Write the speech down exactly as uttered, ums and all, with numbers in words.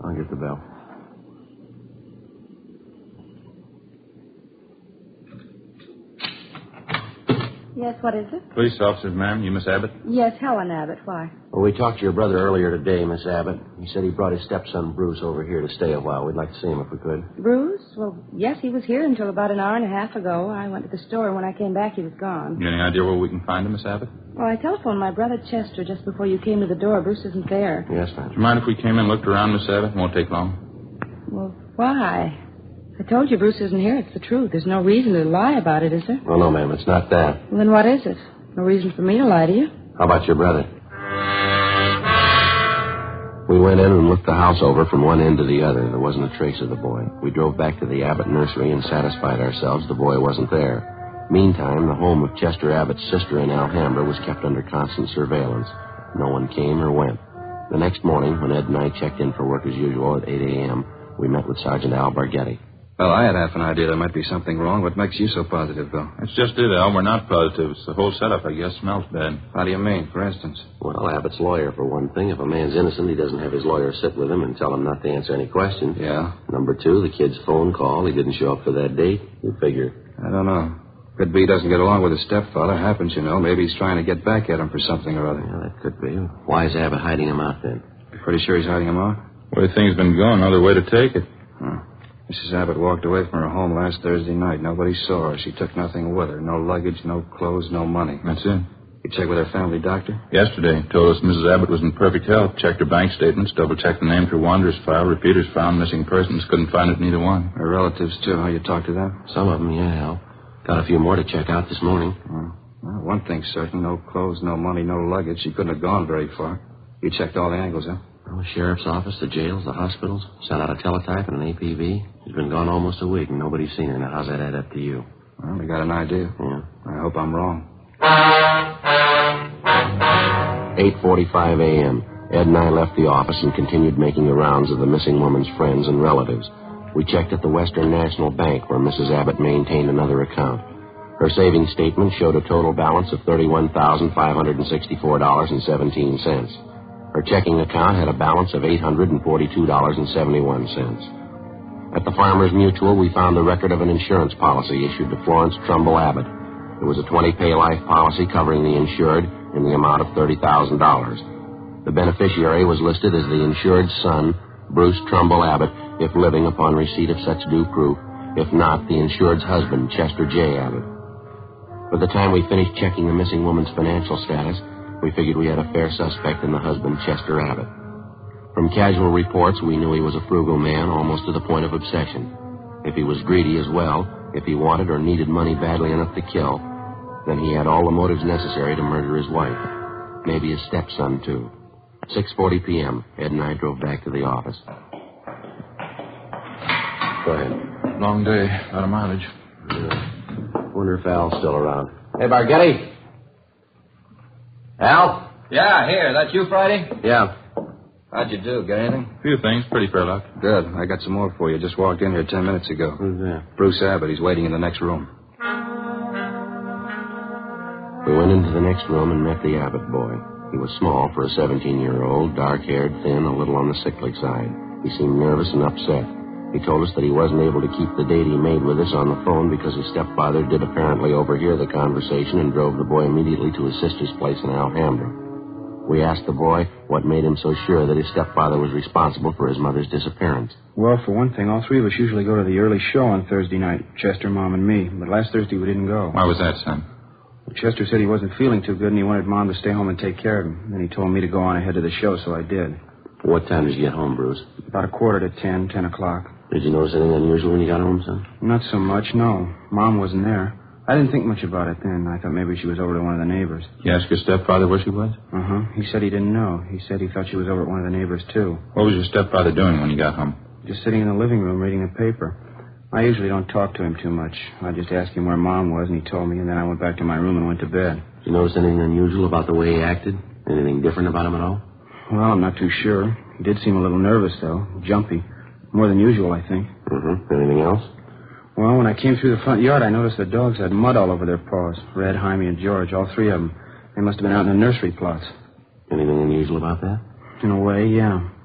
I'll get the bell. Yes, what is it? Police officers, ma'am. You Miss Abbott? Yes, Helen Abbott. Why? Well, we talked to your brother earlier today, Miss Abbott. He said he brought his stepson, Bruce, over here to stay a while. We'd like to see him if we could. Bruce? Well, yes, he was here until about an hour and a half ago. I went to the store, and when I came back, he was gone. You any idea where we can find him, Miss Abbott? Well, I telephoned my brother Chester just before you came to the door. Bruce isn't there. Yes, ma'am. Do you mind if we came in and looked around, Miss Abbott? It won't take long. Well, why? I told you Bruce isn't here. It's the truth. There's no reason to lie about it, is there? Well, no, ma'am. It's not that. Well, then what is it? No reason for me to lie to you. How about your brother? We went in and looked the house over from one end to the other. There wasn't a trace of the boy. We drove back to the Abbott nursery and satisfied ourselves the boy wasn't there. Meantime, the home of Chester Abbott's sister in Alhambra was kept under constant surveillance. No one came or went. The next morning, when Ed and I checked in for work as usual at eight a.m., we met with Sergeant Al Bargetti. Well, I had half an idea there might be something wrong. What makes you so positive, Bill? It's just it, Al. We're not positive. It's the whole setup, I guess, smells bad. How do you mean, for instance? Well, Abbott's lawyer, for one thing. If a man's innocent, he doesn't have his lawyer sit with him and tell him not to answer any questions. Yeah? Number two, the kid's phone call. He didn't show up for that date. You figure. I don't know. Could be he doesn't get along with his stepfather. Happens, you know. Maybe he's trying to get back at him for something or other. Yeah, that could be. Why is Abbott hiding him out then? Pretty sure he's hiding him out? The way things been going, no other way to take it. Huh. Missus Abbott walked away from her home last Thursday night. Nobody saw her. She took nothing with her. No luggage, no clothes, no money. That's it. You checked with her family doctor? Yesterday. Told us Missus Abbott was in perfect health. Checked her bank statements, double-checked the name through Wanderer's file. Repeaters found missing persons. Couldn't find it in either one. Her relatives, too. How you talked to them? Some of them, yeah, Al. Got a few more to check out this morning. Oh. Well, one thing's certain. No clothes, no money, no luggage. She couldn't have gone very far. You checked all the angles, huh? Well, the sheriff's office, the jails, the hospitals. Sent out a teletype and an A P B. She's been gone almost a week and nobody's seen her. Now, how's that add up to you? Well, we got an idea. Yeah. I hope I'm wrong. eight forty-five a.m. Ed and I left the office and continued making the rounds of the missing woman's friends and relatives. We checked at the Western National Bank, where Missus Abbott maintained another account. Her savings statement showed a total balance of thirty-one thousand five hundred sixty-four dollars and seventeen cents. Her checking account had a balance of eight hundred forty-two dollars and seventy-one cents. At the Farmers Mutual, we found the record of an insurance policy issued to Florence Trumbull Abbott. It was a twenty-pay life policy covering the insured in the amount of thirty thousand dollars. The beneficiary was listed as the insured's son, Bruce Trumbull Abbott, if living upon receipt of such due proof. If not, the insured's husband, Chester J. Abbott. By the time we finished checking the missing woman's financial status, we figured we had a fair suspect in the husband, Chester Abbott. From casual reports, we knew he was a frugal man, almost to the point of obsession. If he was greedy as well, if he wanted or needed money badly enough to kill, then he had all the motives necessary to murder his wife. Maybe his stepson, too. six forty p.m., Ed and I drove back to the office. Go ahead. Long day, out of mileage. Yeah. Wonder if Al's still around. Hey, Bargetti. Al? Yeah, here. That you, Friday? Yeah. How'd you do? Get anything? A few things. Pretty fair luck. Good. I got some more for you. Just walked in here ten minutes ago. Who's that? Bruce Abbott. He's waiting in the next room. We went into the next room and met the Abbott boy. He was small for a seventeen-year-old, dark-haired, thin, a little on the sickly side. He seemed nervous and upset. He told us that he wasn't able to keep the date he made with us on the phone because his stepfather did apparently overhear the conversation and drove the boy immediately to his sister's place in Alhambra. We asked the boy what made him so sure that his stepfather was responsible for his mother's disappearance. Well, for one thing, all three of us usually go to the early show on Thursday night, Chester, Mom, and me. But last Thursday we didn't go. Why was that, son? Well, Chester said he wasn't feeling too good and he wanted Mom to stay home and take care of him. Then he told me to go on ahead to the show, so I did. What time did you get home, Bruce? About a quarter to ten, ten o'clock. Did you notice anything unusual when you got home, son? Not so much, no. Mom wasn't there. I didn't think much about it then. I thought maybe she was over to one of the neighbors. You asked your stepfather where she was? Uh-huh. He said he didn't know. He said he thought she was over at one of the neighbors, too. What was your stepfather doing when you got home? Just sitting in the living room reading the paper. I usually don't talk to him too much. I just asked him where Mom was, and he told me, and then I went back to my room and went to bed. Did you notice anything unusual about the way he acted? Anything different about him at all? Well, I'm not too sure. He did seem a little nervous, though. Jumpy. More than usual, I think. Mm-hmm. Anything else? Well, when I came through the front yard, I noticed the dogs had mud all over their paws. Red, Jaime, and George, all three of them. They must have been out in the nursery plots. Anything unusual about that? In a way, yeah.